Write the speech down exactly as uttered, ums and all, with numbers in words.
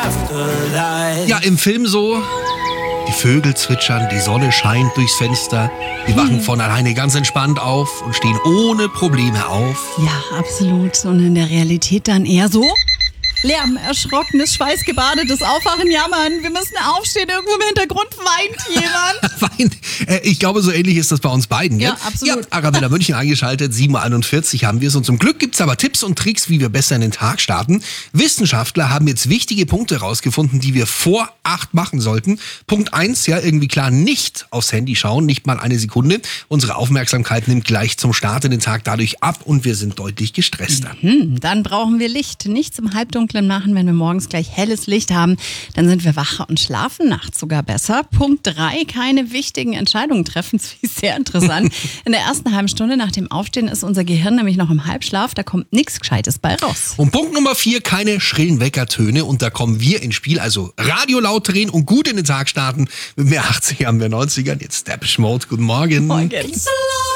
Ja, im Film so, die Vögel zwitschern, die Sonne scheint durchs Fenster, die wachen von alleine ganz entspannt auf und stehen ohne Probleme auf. Ja, absolut. Und in der Realität dann eher so: Lärm, erschrockenes, schweißgebadetes Aufwachen, jammern, wir müssen aufstehen, irgendwo im Hintergrund weint jemand. Weint. Äh, ich glaube, so ähnlich ist das bei uns beiden. Ja, gell? absolut. Ja, Arabella München eingeschaltet, sieben Uhr einundvierzig haben wir es. Und zum Glück gibt's aber Tipps und Tricks, wie wir besser in den Tag starten. Wissenschaftler haben jetzt wichtige Punkte rausgefunden, die wir vor acht machen sollten. Punkt eins, ja, irgendwie klar, nicht aufs Handy schauen, nicht mal eine Sekunde. Unsere Aufmerksamkeit nimmt gleich zum Start in den Tag dadurch ab und wir sind deutlich gestresster. Hm, dann brauchen wir Licht. Nichts im Halbdunkeln machen, wenn wir morgens gleich helles Licht haben. Dann sind wir wacher und schlafen nachts sogar besser. Punkt drei, keine wichtigen Entscheidungen treffen. Das ist sehr interessant. In der ersten halben Stunde nach dem Aufstehen ist unser Gehirn nämlich noch im Halbschlaf. Da kommt nichts Gescheites bei raus. Und Punkt Nummer vier, keine schrillen Weckertöne. Und da kommen wir ins Spiel. Also Radio laut drehen und gut in den Tag starten. Mit mehr achtziger, mehr neunzigern. Jetzt Depeche Mode. Guten Morgen. Morgen. It's a long